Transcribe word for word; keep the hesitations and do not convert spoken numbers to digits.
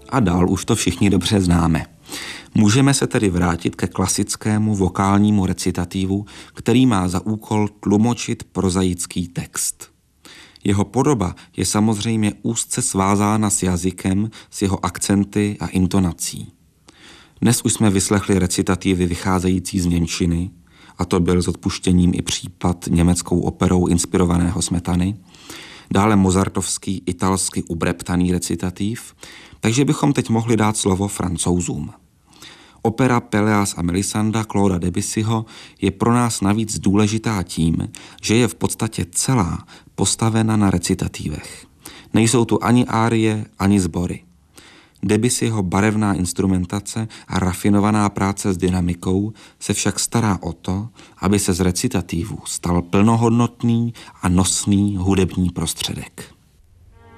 A dál už to všichni dobře známe. Můžeme se tedy vrátit ke klasickému vokálnímu recitativu, který má za úkol tlumočit prozaický text. Jeho podoba je samozřejmě úzce svázána s jazykem, s jeho akcenty a intonací. Dnes už jsme vyslechli recitativy vycházející z němčiny, a to byl s odpuštěním i případ německou operou inspirovaného Smetany, dále mozartovský, italsky ubreptaný recitativ, takže bychom teď mohli dát slovo Francouzům. Opera Péléas a Melisanda Clauda Debussyho je pro nás navíc důležitá tím, že je v podstatě celá postavena na recitativech. Nejsou tu ani árie, ani sbory. Debussyho barevná instrumentace a rafinovaná práce s dynamikou se však stará o to, aby se z recitativů stal plnohodnotný a nosný hudební prostředek.